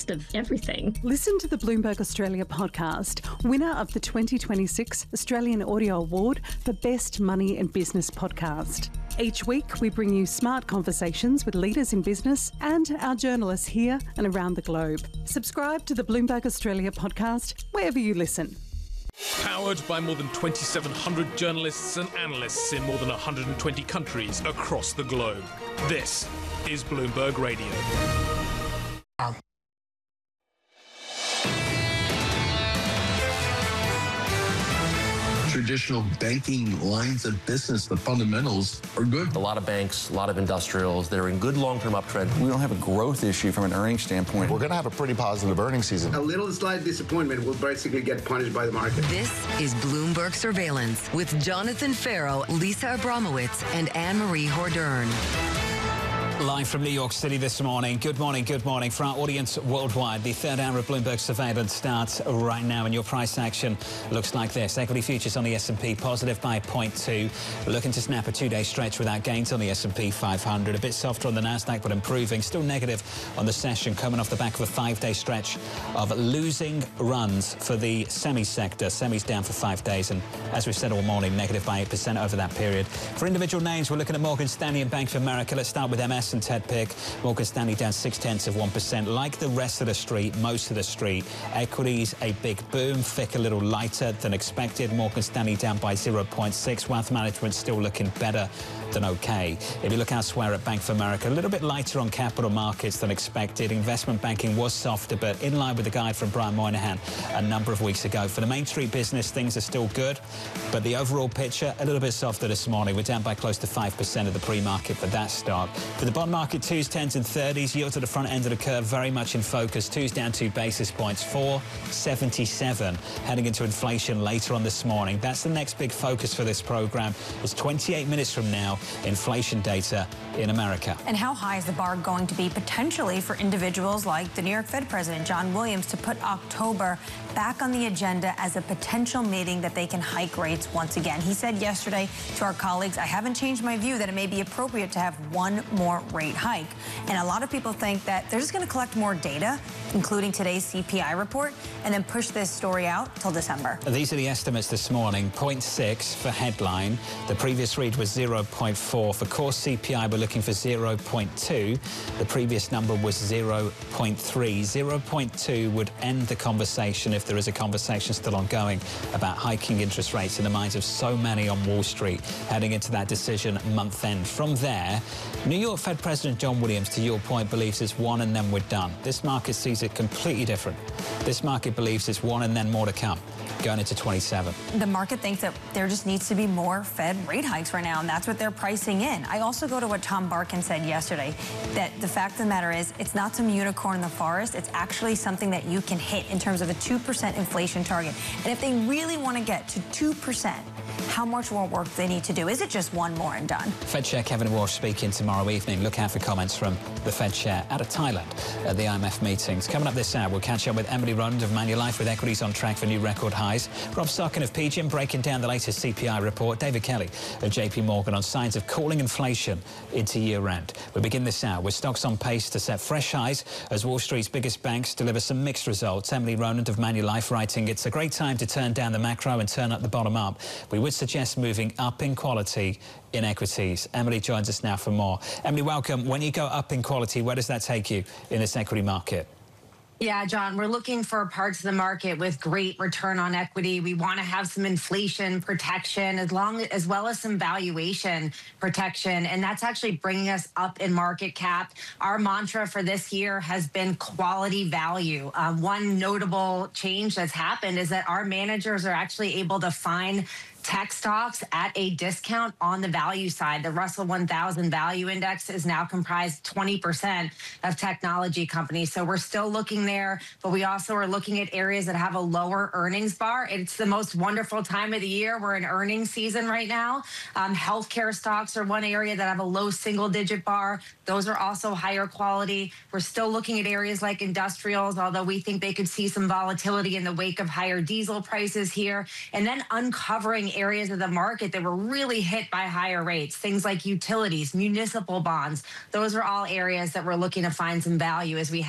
best of everything. Listen to the Bloomberg Australia podcast, winner of the 2026 Australian Audio Award for Best Money and Business Podcast. Each week, we bring you smart conversations with leaders in business and our journalists here and around the globe. Subscribe to the Bloomberg Australia podcast wherever you listen. Powered by more than 2,700 journalists and analysts in more than 120 countries across the globe. This is Bloomberg Radio. Traditional banking lines of business, the fundamentals are good. A lot of banks, a lot of industrials, they're in good long-term uptrend. We don't have a growth issue from an earnings standpoint. We're going to have a pretty positive earnings season. A little slight disappointment will basically get punished by the market. This is Bloomberg Surveillance with Jonathan Farrow, Lisa Abramowitz, and Anne-Marie Hordern. Live from New York City this morning. Good morning, good morning. For our audience worldwide, the third hour of Bloomberg Surveillance starts right now, and your price action looks like this. Equity futures on the S&P positive by 0.2. Looking to snap a two-day stretch without gains on the S&P 500. A bit softer on the Nasdaq, but improving. Still negative on the session, coming off the back of a five-day stretch of losing runs for the semi sector. Semis down for 5 days, and as we've said all morning, negative by 8% over that period. For individual names, we're looking at Morgan Stanley and Bank of America. Let's start with MS and Ted Pick. Morgan Stanley down 0.6%. Like the rest of the street, most of the street, equities a big boom. FIC a little lighter than expected. Morgan Stanley down by 0.6. Wealth management still looking better than okay. If you look elsewhere at Bank of America, a little bit lighter on capital markets than expected. Investment banking was softer, but in line with the guide from Brian Moynihan a number of weeks ago. For the Main Street business, things are still good, but the overall picture a little bit softer this morning. We're down by close to 5% of the pre-market for that stock. For the bond market, 2s, 10s and 30s, yields at the front end of the curve very much in focus. 2s down 2 basis points, 4.77, heading into inflation later on this morning. That's the next big focus for this program. It's 28 minutes from now, inflation data in America. And how high is the bar going to be potentially for individuals like the New York Fed President John Williams to put October back on the agenda as a potential meeting that they can hike rates once again? He said yesterday to our colleagues, I haven't changed my view that it may be appropriate to have one more rate hike. And a lot of people think that they're just going to collect more data, including today's CPI report, and then push this story out till December. These are the estimates this morning. 0.6 for headline. The previous read was 0.4. For core CPI, we're looking for 0.2. The previous number was 0.3. 0.2 would end the conversation, if there is a conversation still ongoing, about hiking interest rates in the minds of so many on Wall Street heading into that decision month end. From there, New York Fed President John Williams, to your point, believes it's one and then we're done. This market sees it completely different. This market believes it's one and then more to come going into 27. The market thinks that there just needs to be more Fed rate hikes right now, and that's what they're pricing in. I also go to what Tom Barkin said yesterday, that the fact of the matter is it's not some unicorn in the forest. It's actually something that you can hit in terms of a 2% inflation target. And if they really want to get to 2%, how much more work do they need to do? Is it just one more and done? Fed Chair Kevin Walsh speaking tomorrow evening. Look out for comments from the Fed Chair out of Thailand at the IMF meetings. Coming up this hour, we'll catch up with Emily Rund of Manulife with equities on track for new record highs. Rob Stockin of PGIM breaking down the latest CPI report. David Kelly of JP Morgan on signs of cooling inflation into year-end. We begin this hour with stocks on pace to set fresh highs as Wall Street's biggest banks deliver some mixed results. Emily Rond of Manulife writing, it's a great time to turn down the macro and turn up the bottom up. We would suggest moving up in quality in equities. Emily joins us now for more. Emily, welcome. When you go up in quality, where does that take you in this equity market? Yeah, John, we're looking for parts of the market with great return on equity. We want to have some inflation protection as well as some valuation protection. And that's actually bringing us up in market cap. Our mantra for this year has been quality value. One notable change that's happened is that our managers are actually able to find tech stocks at a discount on the value side. The Russell 1000 Value Index is now comprised 20% of technology companies. So we're still looking there, but we also are looking at areas that have a lower earnings bar. It's the most wonderful time of the year. We're in earnings season right now. Healthcare stocks are one area that have a low single-digit bar. Those are also higher quality. We're still looking at areas like industrials, although we think they could see some volatility in the wake of higher diesel prices here. And then uncovering areas of the market that were really hit by higher rates, things like utilities, municipal bonds. Those are all areas that we're looking to find some value as we